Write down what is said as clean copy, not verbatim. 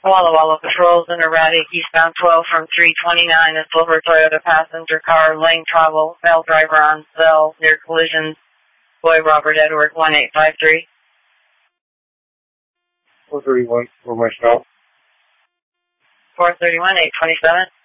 Walla Walla patrols in erratic eastbound 12 from 329, a silver Toyota passenger car, lane travel, male driver on cell, near collision, boy Robert Edward 1853. 431, for my stop. 431, 827.